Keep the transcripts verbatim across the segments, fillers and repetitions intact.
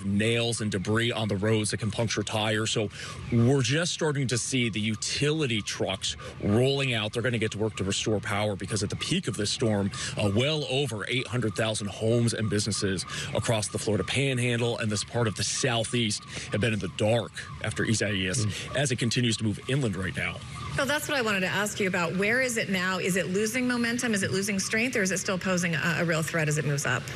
nails and debris on the roads that can puncture tires. So we're just starting to see the utility trucks rolling out. They're going to get to work to restore power because at the peak of this storm, uh, well over eight hundred thousand homes and businesses across the Florida Panhandle and this part of the Southeast have been in the dark after Isaias mm. as it continues to move inland right now. Well, that's what I wanted to ask you about. Where is it now? Is it losing momentum? Is it losing strength? Or is it still posing a, a real threat as it moves up?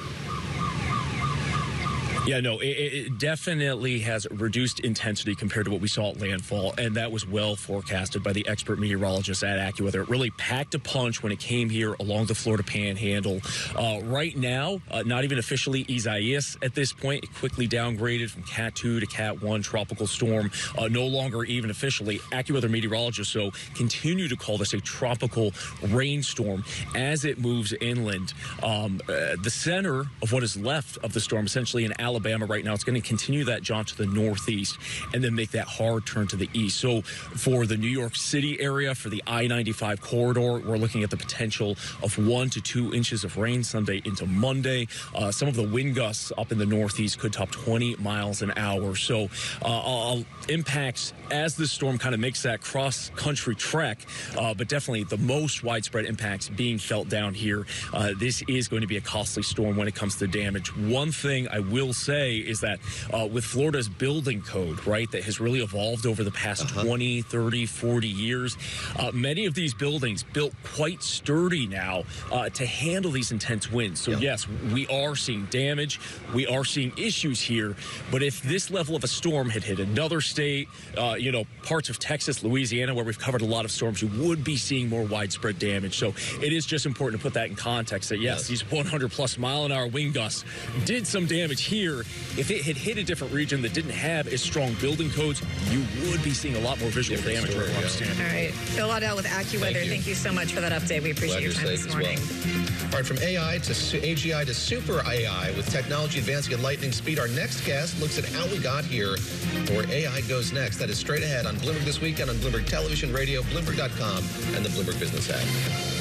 Yeah, no, it, it definitely has reduced intensity compared to what we saw at landfall, and that was well forecasted by the expert meteorologists at AccuWeather. It really packed a punch when it came here along the Florida Panhandle. Uh, right now, uh, not even officially Isaias at this point. It quickly downgraded from Cat two to Cat one tropical storm. Uh, no longer even officially. AccuWeather meteorologists, so continue to call this a tropical rainstorm as it moves inland. Um, uh, the center of what is left of the storm, essentially in Alabama right now, it's going to continue that jaunt to the northeast and then make that hard turn to the east. So for the New York City area, for the I ninety-five corridor, we're looking at the potential of one to two inches of rain Sunday into Monday. Uh, some of the wind gusts up in the northeast could top twenty miles an hour. So uh, uh, impacts as the storm kind of makes that cross-country trek, uh, but definitely the most widespread impacts being felt down here. Uh, this is going to be a costly storm when it comes to damage. One thing I will say is that uh, with Florida's building code, right, that has really evolved over the past uh-huh. twenty, thirty, forty years, uh, many of these buildings built quite sturdy now uh, to handle these intense winds. So, yeah. yes, we are seeing damage. We are seeing issues here. But if this level of a storm had hit another state, uh, you know, parts of Texas, Louisiana, where we've covered a lot of storms, you would be seeing more widespread damage. So it is just important to put that in context that, yes, yes. these one hundred plus mile an hour wind gusts did some damage here. If it had hit a different region that didn't have as strong building codes, you would be seeing a lot more visual damage. Story, yeah. All right. Phil Waddell with AccuWeather. Thank you. Thank you so much for that update. We appreciate your time this morning. Well. All right, from A I to A G I to super A I, with technology advancing at lightning speed, our next guest looks at how we got here, where A I goes next. That is straight ahead on Bloomberg This Weekend on Bloomberg Television, Radio, Bloomberg dot com, and the Bloomberg Business app.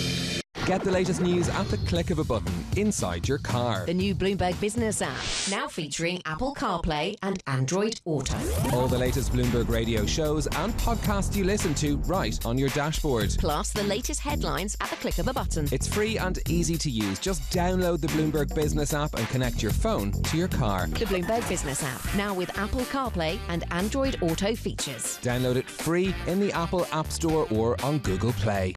Get the latest news at the click of a button inside your car. The new Bloomberg Business app, now featuring Apple CarPlay and Android Auto. All the latest Bloomberg radio shows and podcasts you listen to right on your dashboard. Plus the latest headlines at the click of a button. It's free and easy to use. Just download the Bloomberg Business app and connect your phone to your car. The Bloomberg Business app, now with Apple CarPlay and Android Auto features. Download it free in the Apple App Store or on Google Play.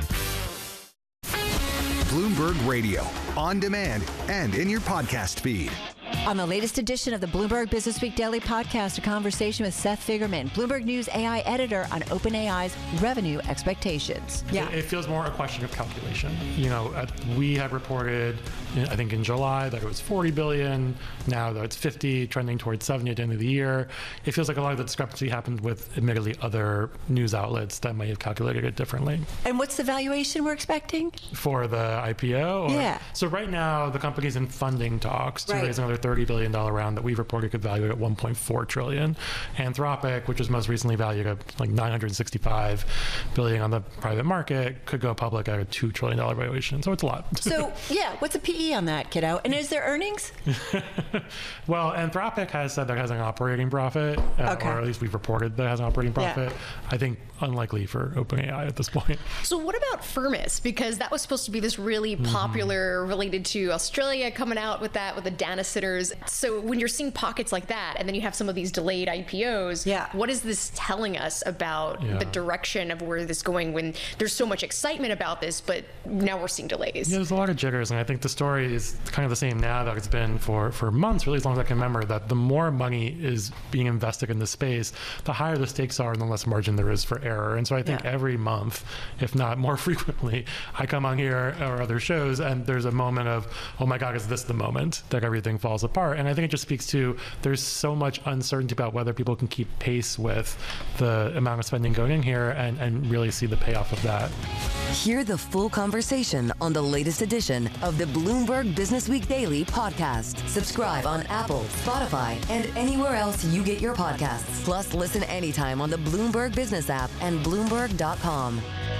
Bloomberg Radio, on demand and in your podcast feed. On the latest edition of the Bloomberg Business Week Daily Podcast, a conversation with Seth Figerman, Bloomberg News A I editor, on OpenAI's revenue expectations. Yeah, it, it feels more a question of calculation. You know, at, we had reported, I think in July, that it was forty billion. Now that it's fifty, trending towards seventy at the end of the year. It feels like a lot of the discrepancy happened with, admittedly, other news outlets that might have calculated it differently. And what's the valuation we're expecting for the I P O? Or, yeah. So right now, the company's in funding talks to right. raise another thirty billion dollars round that we've reported could value at one point four trillion dollars. Anthropic, which was most recently valued at like nine hundred sixty-five billion dollars on the private market, could go public at a two trillion dollars valuation. So it's a lot. So yeah, what's a P E on that, kiddo? And is there earnings? Well, Anthropic has said that it has an operating profit, uh, okay. or at least we've reported that it has an operating profit. Yeah. I think unlikely for OpenAI at this point. So what about Firmus? Because that was supposed to be this really popular, mm-hmm. related to Australia, coming out with that, with the Dana sitters. So when you're seeing pockets like that, and then you have some of these delayed I P Os, yeah. what is this telling us about yeah. the direction of where this is going when there's so much excitement about this, but now we're seeing delays? Yeah, there's a lot of jitters, and I think the story is kind of the same now that it's been for, for months, really as long as I can remember, that the more money is being invested in this space, the higher the stakes are and the less margin there is for error. And so I think yeah. every month, if not more frequently, I come on here or other shows and there's a moment of, oh my God, is this the moment that everything falls apart? And I think it just speaks to there's so much uncertainty about whether people can keep pace with the amount of spending going in here and, and really see the payoff of that. Hear the full conversation on the latest edition of the Bloomberg Business Week Daily Podcast. Subscribe on Apple, Spotify, and anywhere else you get your podcasts. Plus, listen anytime on the Bloomberg Business app and Bloomberg dot com.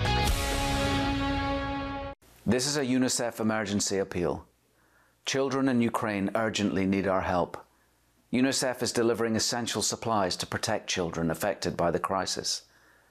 This is a UNICEF emergency appeal. Children in Ukraine urgently need our help. UNICEF is delivering essential supplies to protect children affected by the crisis.